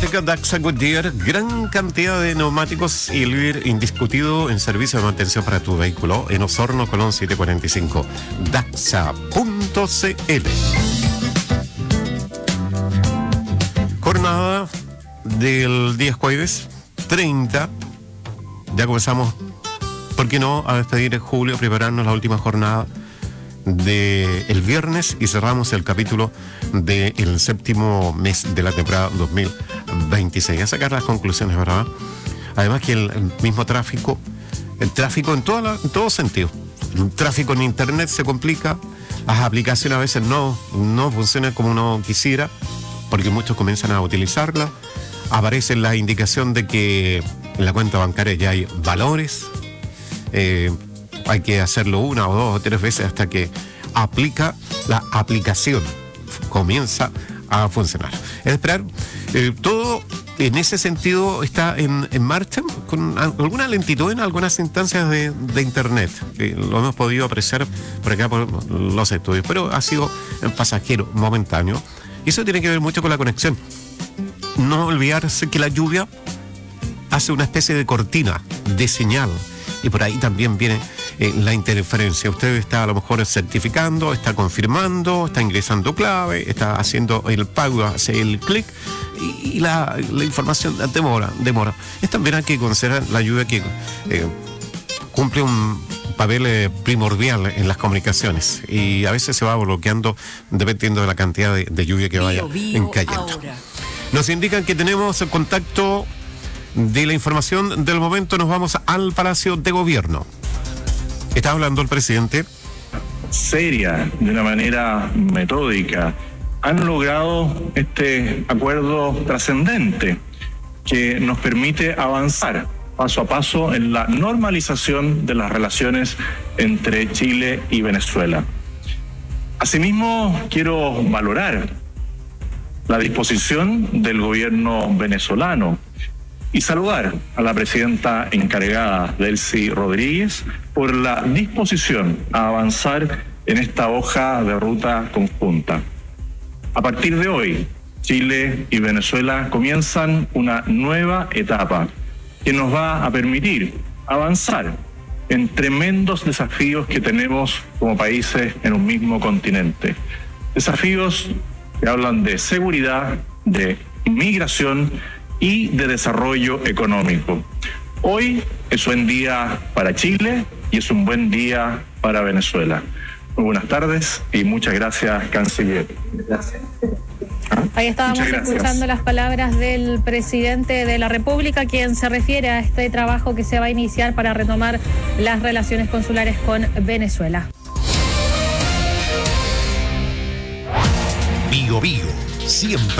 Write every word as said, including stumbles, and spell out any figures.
automática Daxa Goodyear, gran cantidad de neumáticos y el líder indiscutido en servicio de mantención para tu vehículo en Osorno, Colón setecientos cuarenta y cinco. Daxa punto c l. Jornada del día jueves treinta. Ya comenzamos, ¿por qué no?, a despedir en julio, prepararnos la última jornada del viernes y cerramos el capítulo del séptimo mes de la temporada dos mil veintiséis. A sacar las conclusiones, ¿verdad? Además que el, el mismo tráfico, el tráfico en, toda la, en todo sentido. El tráfico en internet se complica, las aplicaciones a veces no, no funcionan como uno quisiera, porque muchos comienzan a utilizarla. Aparece la indicación de que en la cuenta bancaria ya hay valores. Eh, hay que hacerlo una o dos o tres veces hasta que aplica la aplicación, comienza a funcionar. Es esperar, eh, todo en ese sentido está en, en marcha, con alguna lentitud en algunas instancias de, de internet. Eh, lo hemos podido apreciar por acá por los estudios, pero ha sido pasajero, momentáneo. Y eso tiene que ver mucho con la conexión. No olvidarse que la lluvia hace una especie de cortina de señal. Y por ahí también viene eh, la interferencia. Usted está a lo mejor certificando, está confirmando, está ingresando clave, está haciendo el pago, hace el clic y, y la, la información demora, demora. Es también hay que considerar la lluvia que eh, cumple un papel eh, primordial en las comunicaciones y a veces se va bloqueando dependiendo de la cantidad de, de lluvia que vaya cayendo. Nos indican que tenemos el contacto de la información del momento. Nos vamos al Palacio de Gobierno. Está hablando el presidente. Seria, de una manera metódica, han logrado este acuerdo trascendente que nos permite avanzar paso a paso en la normalización de las relaciones entre Chile y Venezuela. Asimismo, quiero valorar la disposición del gobierno venezolano y saludar a la presidenta encargada, Delcy Rodríguez, por la disposición a avanzar en esta hoja de ruta conjunta. A partir de hoy, Chile y Venezuela comienzan una nueva etapa que nos va a permitir avanzar en tremendos desafíos que tenemos como países en un mismo continente. Desafíos que hablan de seguridad, de migración y de desarrollo económico. Hoy es un buen día para Chile y es un buen día para Venezuela. Muy buenas tardes y muchas gracias, canciller. Gracias. Ahí estábamos escuchando las palabras del presidente de la República, quien se refiere a este trabajo que se va a iniciar para retomar las relaciones consulares con Venezuela. Bio Bio, siempre